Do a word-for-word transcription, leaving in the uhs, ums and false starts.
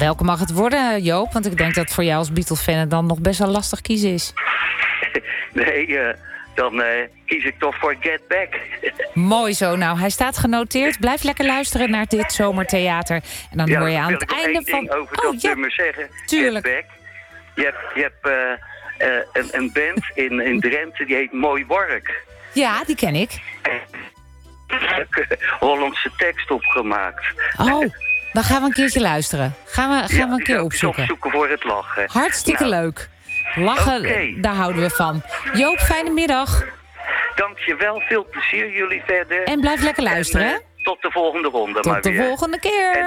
welke mag het worden, Joop? Want ik denk dat voor jou als Beatles-fan het dan nog best wel lastig kiezen is. Nee, uh, dan uh, kies ik toch voor Get Back. Mooi zo. Nou, hij staat genoteerd. Blijf lekker luisteren naar dit zomertheater. En dan ja, hoor je dan aan wil het ik nog einde één van... ding over oh, dat ja, nummer zeggen. tuurlijk. Get Back. Je hebt, je hebt uh, uh, een, een band in, in Drenthe, die heet Mooi Work. Ja, die ken ik. Hollandse tekst opgemaakt. Oh, dan gaan we een keertje luisteren. Gaan we, gaan ja, we een keer opzoeken. opzoeken voor het lachen. Hartstikke nou, leuk. Lachen, okay. Daar houden we van. Joop, fijne middag. Dankjewel, veel plezier jullie verder. En blijf lekker luisteren, en, hè? uh, tot de volgende ronde. Tot maar de weer. volgende keer. En